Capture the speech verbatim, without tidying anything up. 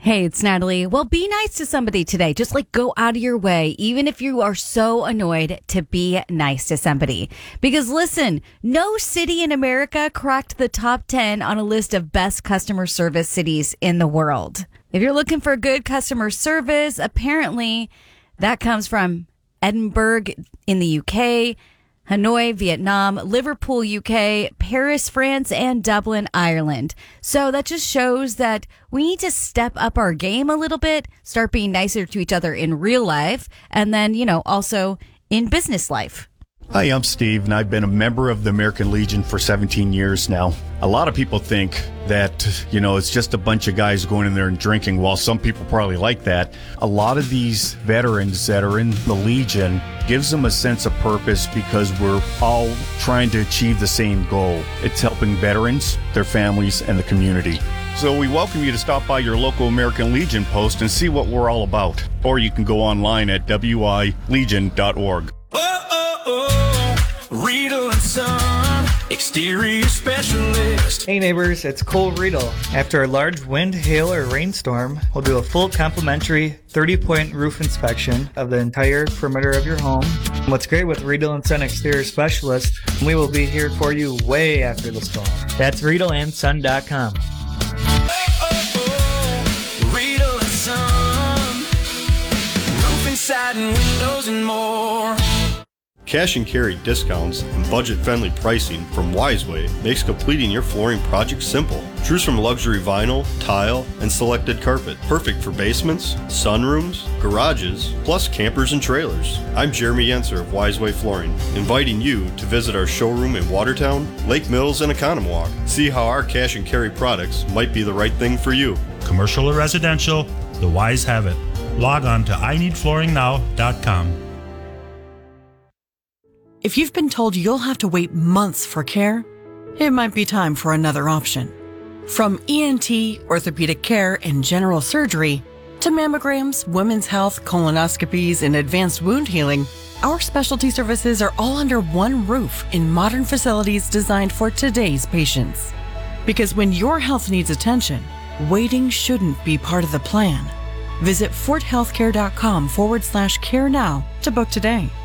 Hey, it's Natalie. Well, be nice to somebody today. Just like go out of your way, even if you are so annoyed, to be nice to somebody. Because listen, no city in America cracked the top ten on a list of best customer service cities in the world. If you're looking for good customer service, apparently that comes from Edinburgh in the U K, Hanoi, Vietnam, Liverpool, U K, Paris, France, and Dublin, Ireland. So that just shows that we need to step up our game a little bit, start being nicer to each other in real life, and then, you know, also in business life. Hi, I'm Steve, and I've been a member of the American Legion for seventeen years now. A lot of people think that, you know, it's just a bunch of guys going in there and drinking. While some people probably like that, a lot of these veterans that are in the Legion gives them a sense of purpose because we're all trying to achieve the same goal. It's helping veterans, their families, and the community. So we welcome you to stop by your local American Legion post and see what we're all about. Or you can go online at w i legion dot org. Riedel and Son, exterior specialist. Hey neighbors, it's Cole Riedel. After a large wind, hail, or rainstorm, we'll do a full complimentary thirty-point roof inspection of the entire perimeter of your home. What's great with Riedel and Son Exterior Specialist, we will be here for you way after the storm. That's riedel and son dot com. Riedel and Son, roofing, siding, windows, and more. Cash and carry discounts and budget-friendly pricing from Wiseway makes completing your flooring project simple. Choose from luxury vinyl, tile, and selected carpet. Perfect for basements, sunrooms, garages, plus campers and trailers. I'm Jeremy Yenser of Wiseway Flooring, inviting you to visit our showroom in Watertown, Lake Mills, and Economwalk. See how our cash and carry products might be the right thing for you. Commercial or residential, the Wise have it. Log on to i need flooring now dot com. If you've been told you'll have to wait months for care, it might be time for another option. From E N T, orthopedic care, and general surgery, to mammograms, women's health, colonoscopies, and advanced wound healing, our specialty services are all under one roof in modern facilities designed for today's patients. Because when your health needs attention, waiting shouldn't be part of the plan. Visit forthealthcare dot com forward slash care now to book today.